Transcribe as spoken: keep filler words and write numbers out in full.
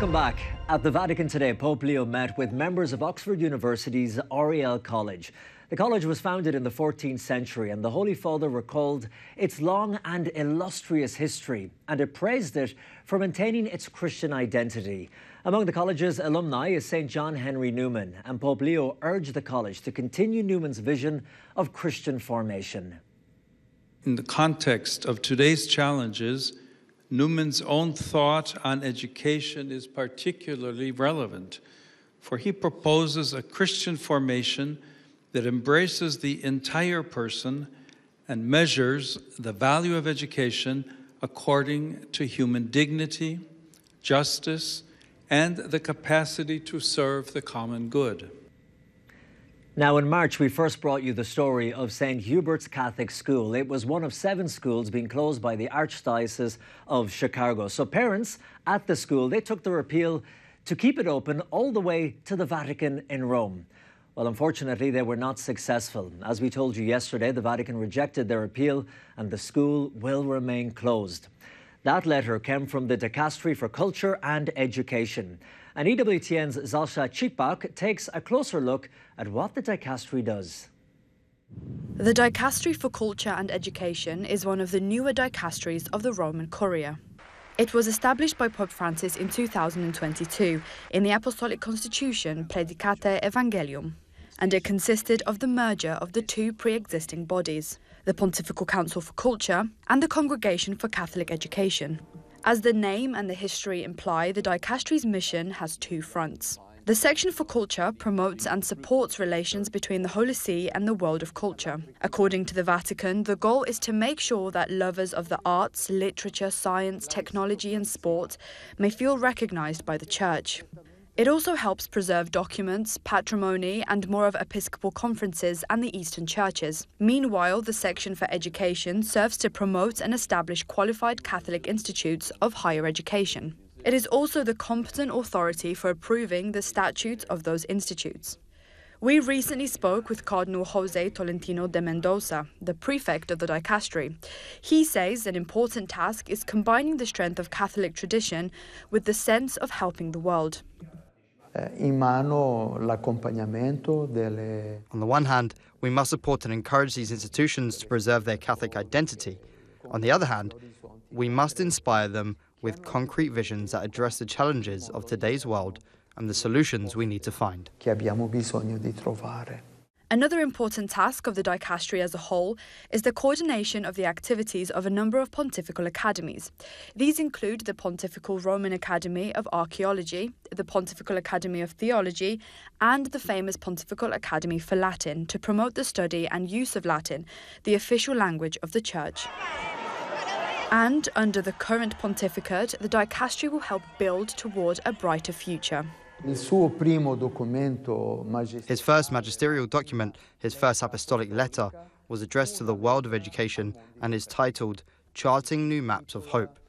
Welcome back. At the Vatican today, Pope Leo met with members of Oxford University's Oriel College. The college was founded in the fourteenth century, and the Holy Father recalled its long and illustrious history, and it praised it for maintaining its Christian identity. Among the college's alumni is Saint John Henry Newman, and Pope Leo urged the college to continue Newman's vision of Christian formation. In the context of today's challenges, Newman's own thought on education is particularly relevant, for he proposes a Christian formation that embraces the entire person and measures the value of education according to human dignity, justice, and the capacity to serve the common good. Now, in March, we first brought you the story of Saint Hubert's Catholic School. It was one of seven schools being closed by the Archdiocese of Chicago. So parents at the school, they took their appeal to keep it open all the way to the Vatican in Rome. Well, unfortunately, they were not successful. As we told you yesterday, the Vatican rejected their appeal and the school will remain closed. That letter came from the Dicastery for Culture and Education. And E W T N's Zalsha Chikbak takes a closer look at what the Dicastery does. The Dicastery for Culture and Education is one of the newer dicasteries of the Roman Curia. It was established by Pope Francis in two thousand twenty-two in the Apostolic Constitution Praedicate Evangelium, and it consisted of the merger of the two pre-existing bodies, the Pontifical Council for Culture and the Congregation for Catholic Education. As the name and the history imply, the dicastery's mission has two fronts. The section for culture promotes and supports relations between the Holy See and the world of culture. According to the Vatican, the goal is to make sure that lovers of the arts, literature, science, technology and sport may feel recognized by the Church. It also helps preserve documents, patrimony and more of episcopal conferences and the Eastern churches. Meanwhile, the section for education serves to promote and establish qualified Catholic institutes of higher education. It is also the competent authority for approving the statutes of those institutes. We recently spoke with Cardinal Jose Tolentino de Mendoza, the prefect of the dicastery. He says an important task is combining the strength of Catholic tradition with the sense of helping the world. In mano l'accompagnamento delle... On the one hand, we must support and encourage these institutions to preserve their Catholic identity. On the other hand, we must inspire them with concrete visions that address the challenges of today's world and the solutions we need to find. Che abbiamo bisogno di trovare. Another important task of the dicastery as a whole is the coordination of the activities of a number of pontifical academies. These include the Pontifical Roman Academy of Archaeology, the Pontifical Academy of Theology, and the famous Pontifical Academy for Latin, to promote the study and use of Latin, the official language of the Church. And under the current pontificate, the dicastery will help build toward a brighter future. His first magisterial document, his first apostolic letter, was addressed to the world of education and is titled Charting New Maps of Hope.